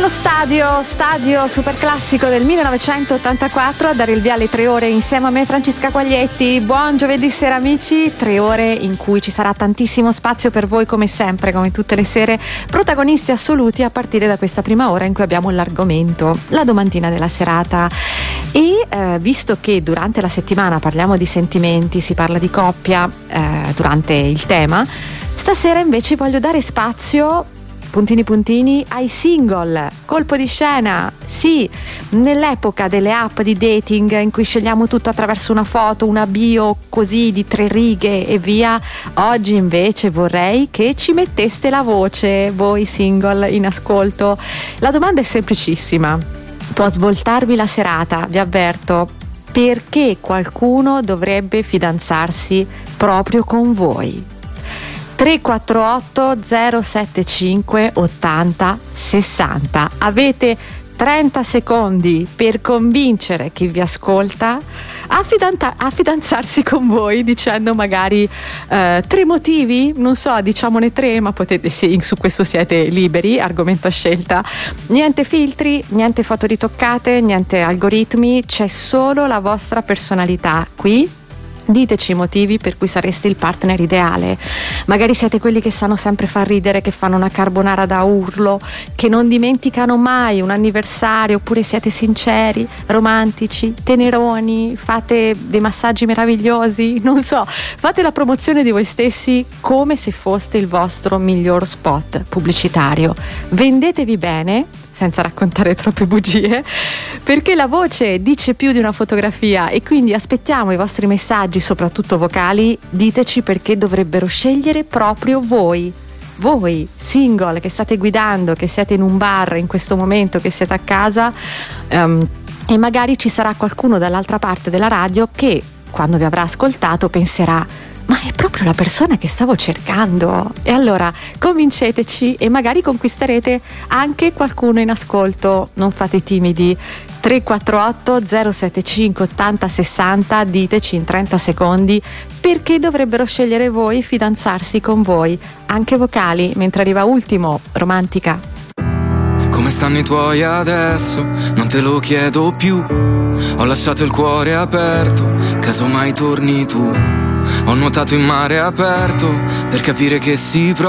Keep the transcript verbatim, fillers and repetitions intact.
Allo stadio, stadio super classico del millenovecentottantaquattro, a dare il via alle tre ore insieme a me Francesca Quaglietti. Buon giovedì sera amici, tre ore in cui ci sarà tantissimo spazio per voi come sempre, come tutte le sere, protagonisti assoluti a partire da questa prima ora in cui abbiamo l'argomento, la domandina della serata. E eh, visto che durante la settimana parliamo di sentimenti, si parla di coppia eh, durante il tema, stasera invece voglio dare spazio, puntini puntini, ai single. Colpo di scena, sì, nell'epoca delle app di dating in cui scegliamo tutto attraverso una foto, una bio così di tre righe e via, oggi invece vorrei che ci metteste la voce, voi single in ascolto. La domanda è semplicissima, può svoltarvi la serata, vi avverto. Perché qualcuno dovrebbe fidanzarsi proprio con voi? tre quattro otto zero sette cinque ottanta sessanta. Avete trenta secondi per convincere chi vi ascolta a, fidanta- a fidanzarsi con voi, dicendo magari eh, tre motivi, non so, diciamone tre, ma potete, sì, su questo siete liberi, argomento a scelta. Niente filtri, niente foto ritoccate, niente algoritmi, c'è solo la vostra personalità qui. Diteci i motivi per cui sareste il partner ideale. Magari siete quelli che sanno sempre far ridere, che fanno una carbonara da urlo, che non dimenticano mai un anniversario, oppure siete sinceri, romantici, teneroni, fate dei massaggi meravigliosi, non so, fate la promozione di voi stessi come se foste il vostro miglior spot pubblicitario. Vendetevi bene, senza raccontare troppe bugie, perché la voce dice più di una fotografia e quindi aspettiamo i vostri messaggi, soprattutto vocali. Diteci perché dovrebbero scegliere proprio voi. Voi, single, che state guidando, che siete in un bar in questo momento, che siete a casa, um, e magari ci sarà qualcuno dall'altra parte della radio che, quando vi avrà ascoltato, penserà: ma è proprio la persona che stavo cercando. E allora convinceteci e magari conquisterete anche qualcuno in ascolto. Non fate timidi. tre quattro otto zero sette cinque ottanta sessanta. Diteci in trenta secondi perché dovrebbero scegliere voi, fidanzarsi con voi. Anche vocali, mentre arriva ultimo, romantica. Come stanno i tuoi adesso? Non te lo chiedo più. Ho lasciato il cuore aperto, casomai torni tu. Ho nuotato in mare aperto per capire che si prova